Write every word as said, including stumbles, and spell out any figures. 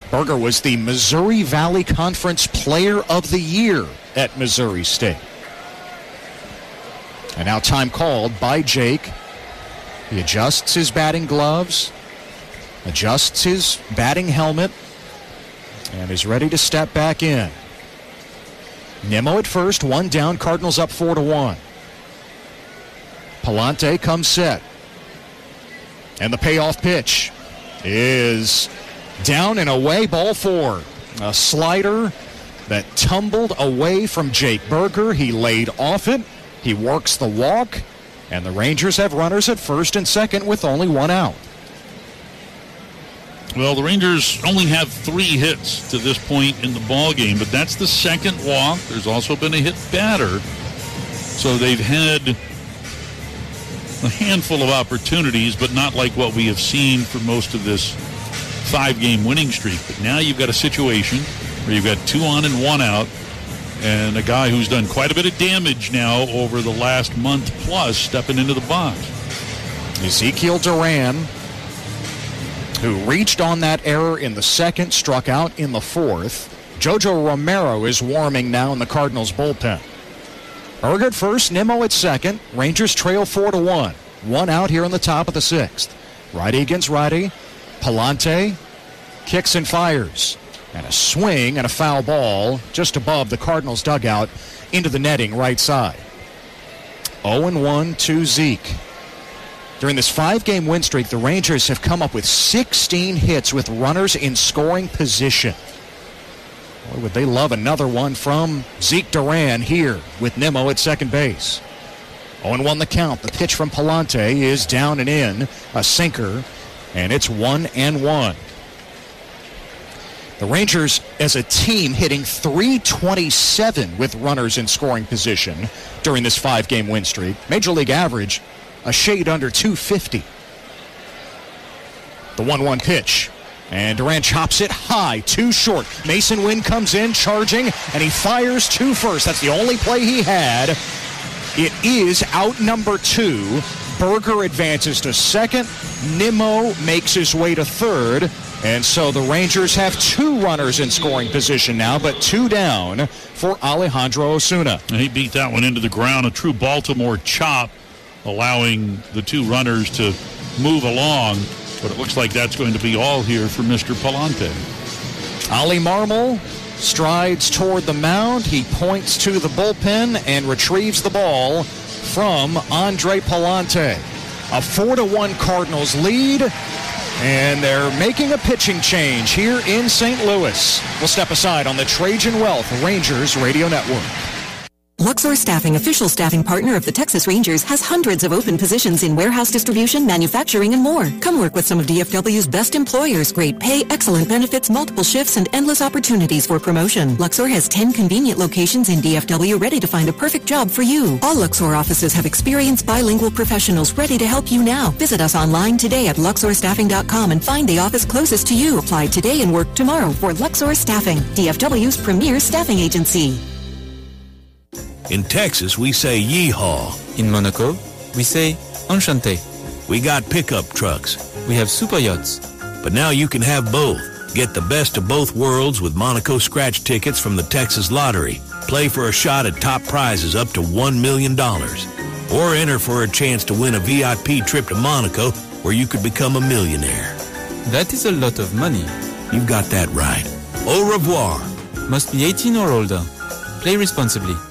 Berger was the Missouri Valley Conference Player of the Year at Missouri State. And now time called by Jake. He adjusts his batting gloves, adjusts his batting helmet, and is ready to step back in. Nimmo at first, one down, Cardinals up four to one. Palante comes set. And the payoff pitch is down and away, ball four. A slider that tumbled away from Jake Berger. He laid off it. He works the walk. And the Rangers have runners at first and second with only one out. Well, the Rangers only have three hits to this point in the ball game, but that's the second walk. There's also been a hit batter. So they've had a handful of opportunities, but not like what we have seen for most of this five-game winning streak. But now you've got a situation where you've got two on and one out, and a guy who's done quite a bit of damage now over the last month plus stepping into the box. Ezekiel Duran, who reached on that error in the second, struck out in the fourth. Jojo Romero is warming now in the Cardinals bullpen. Berger at first, Nimmo at second. Rangers trail four to one. One out here in the top of the sixth. Righty against righty. Palante kicks and fires. And a swing and a foul ball just above the Cardinals dugout into the netting right side. oh and one to Zeke. During this five-game win streak, the Rangers have come up with sixteen hits with runners in scoring position. Boy, would they love another one from Zeke Duran here with Nimmo at second base. oh and one the count. The pitch from Palante is down and in, a sinker, and it's one and one. The Rangers, as a team, hitting three twenty-seven with runners in scoring position during this five-game win streak. Major League average, a shade under two fifty. The one one pitch. And Duran chops it high, too short. Mason Wynn comes in, charging, and he fires to first. That's the only play he had. It is out number two. Berger advances to second. Nimmo makes his way to third. And so the Rangers have two runners in scoring position now, but two down for Alejandro Osuna. And he beat that one into the ground, a true Baltimore chop, allowing the two runners to move along. But it looks like that's going to be all here for Mister Palante. Ali Marmol strides toward the mound. He points to the bullpen and retrieves the ball from Andre Palante. A four to one Cardinals lead, and they're making a pitching change here in Saint Louis. We'll step aside on the Trajan Wealth Rangers Radio Network. Luxor Staffing, official staffing partner of the Texas Rangers, has hundreds of open positions in warehouse distribution, manufacturing, and more. Come work with some of D F W's best employers. Great pay, excellent benefits, multiple shifts, and endless opportunities for promotion. Luxor has ten convenient locations in D F W ready to find a perfect job for you. All Luxor offices have experienced bilingual professionals ready to help you now. Visit us online today at luxor staffing dot com and find the office closest to you. Apply today and work tomorrow for Luxor Staffing, D F W's premier staffing agency. In Texas, we say yeehaw. In Monaco, we say enchanté. We got pickup trucks. We have super yachts. But now you can have both. Get the best of both worlds with Monaco scratch tickets from the Texas Lottery. Play for a shot at top prizes up to one million dollars. Or enter for a chance to win a V I P trip to Monaco where you could become a millionaire. That is a lot of money. You've got that right. Au revoir. Must be eighteen or older. Play responsibly.